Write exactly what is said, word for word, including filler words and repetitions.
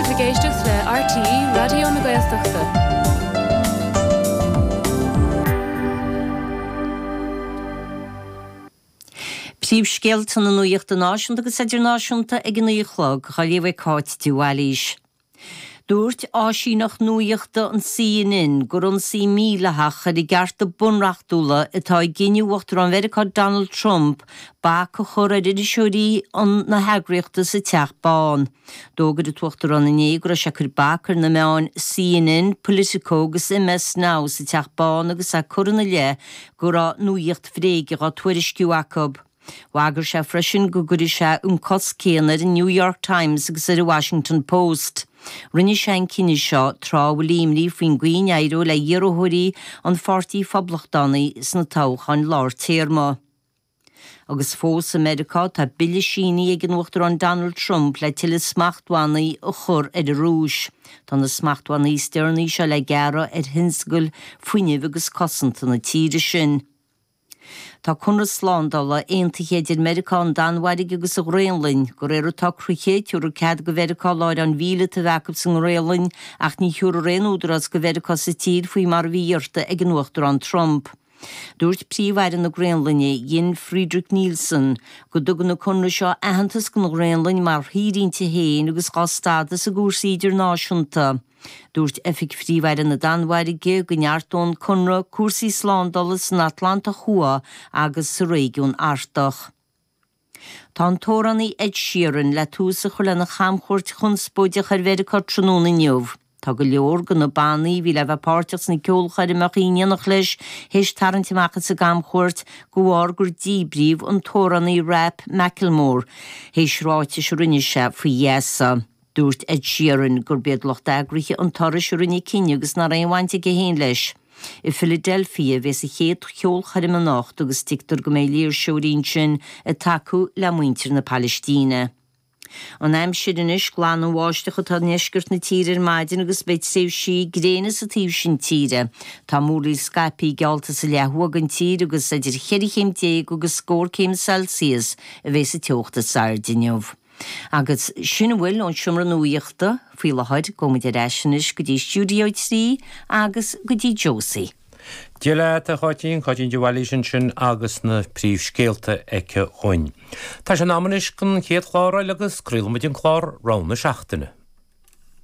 Táiste bhgéisteach le R T E Radio na Gaeltachta. Príomh scialta na nuíochta náisiúnta agus idirnáisiúnta ag an nuíochlog chailíomh cáit dúhailís. Dúirt áisínach nuíochta an C N N gur an sí míleach ar i gcearta bunreachtúla atá i gciniúachtar an Mheiriceá Donald Trump ba go chur ar idir siúrí an na heagriachta sa teach bán. Dógad a tuachtar an iné gur a se chur bachar na meán C N N, Politico agus M S Now sa teach bán agus a curna le gur a nuíocht fréige a tuairisciú acob. Wagur se freisin go gurí se um cos céanar in New York Times agus ar Washington Post. Rinne sé an cinine seo trá bhfuilíimrí faoin gcuoin éireú le dhearúthirí an fortaí phoblachtánaí sna tóchan lár téarma. Agus fós America tá bille síní ag an uachtar an Donald Trump le tiile smachthánaí a chur ar a rúis. Tá na smachthánaí stearnaí se le gera ar hinscoil fuineh agus cosanta na tíre sin. Tá chunra slándala aontaichéidir Americán danhairigh agus a réalainn gur éireú tá cruchéitiúr cead go Mheiriceá láir an bhíle a bhecab san réalainn ach ní thiúr réanúdar as go Mheiriceá sa tír faoi mar bhíorta ag an uachtar an Trump. Dúirt príomhhaire na Gréanlainne Yin Friedrich Nielsen go dugan na chunra seo aitheantas go na Gréanlainn mar thíríonnta héin agus gá stádas a gúrsaí idirnáisiúnta. Dúirt efik fríomhhaire na danhairige go neartón chunra cuasaí slándala san Atlanta chua agus sa réigiún Artach. Tá an tórannaí Ed Sheeran le túsa chu le na chamchúirt chun spóideach ar Mheiriceá tróna neamh. Tá go leor go na bannaí bhí le bheith páirteach na ceolchair amach íoneannach leis héis tarantimachcha sa gamchúirt go bhár gur díbríomh an tórannaí rap Macklemore héis ráite se rinne se faoi dhéasa. Dúirt Ed Sheeran gur bead locht agrithe an taris rinne cinne agus na réhainte go héin leis. I Philadelphia bheits a chéad cheolchair im nacht agus tictar go mé líor seoirín sin a taú le muintir na Palestíne. An aimsir inis gláán an bháisteach atá neisgurt na tíre ar maidin agus beit séh sí gréine sa tíh sin tíre. Tá múlaí scaipí gealta sa lehuag an tír agus idir cheirichéim déag agus scór Celsius a bheits a teochta sardinneomh. Agus sin bhfuil ón siomra nuíochta faoi lehaid go muid éisinis go dtí stúdióid trí agus go dtí Josie. Díile a cháitín cháitín dúhailí sin sin agus na príomh scéalta aice chuin. Tá sé námanis gon chéad chláir agus crílamid an chlár rán na seachtaine.